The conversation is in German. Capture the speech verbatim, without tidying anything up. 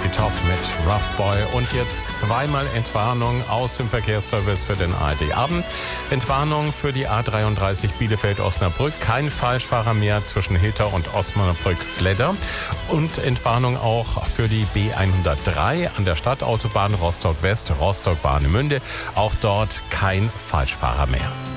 C Top mit Rough Boy. Und jetzt zweimal Entwarnung aus dem Verkehrsservice für den A R D-Abend. Entwarnung für die A dreiunddreißig Bielefeld-Osnabrück. Kein Falschfahrer mehr zwischen Hilter und Osnabrück-Fledder. Und Entwarnung auch für die B hundertdrei an der Stadtautobahn Rostock-West, Rostock-Warnemünde. Auch dort kein Falschfahrer mehr.